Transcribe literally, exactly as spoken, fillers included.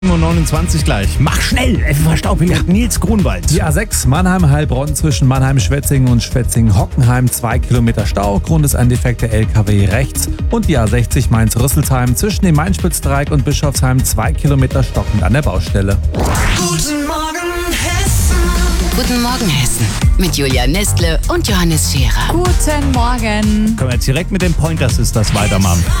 neunundzwanzig gleich. Mach schnell, F V Staupilot Nils Grunwald. Die A sechs Mannheim-Heilbronn zwischen Mannheim-Schwetzingen und Schwetzingen-Hockenheim, zwei Kilometer Stau. Grund ist ein defekter L K W rechts. Und die A sechzig Mainz-Rüsselsheim zwischen dem Main-Spitz-Dreieck und Bischofsheim, zwei Kilometer stockend an der Baustelle. Guten Morgen Hessen. Guten Morgen Hessen mit Julia Nestle und Johannes Scherer. Guten Morgen. Können wir jetzt direkt mit den Pointer Sisters weitermachen.